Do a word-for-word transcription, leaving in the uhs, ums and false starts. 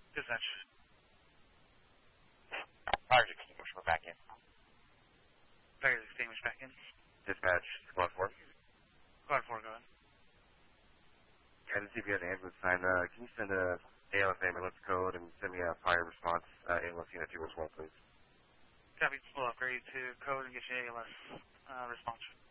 Dispatch. Fire extinguisher, we're back in. Fire extinguisher back in. Dispatch, squad four. Squad four, go ahead. Yeah, to see if you have an ambulance sign, uh, can you send a A L S ambulance code and send me a fire response uh, ambulance unit two as well, please? Copy. We'll upgrade to code and get you A L S uh, response.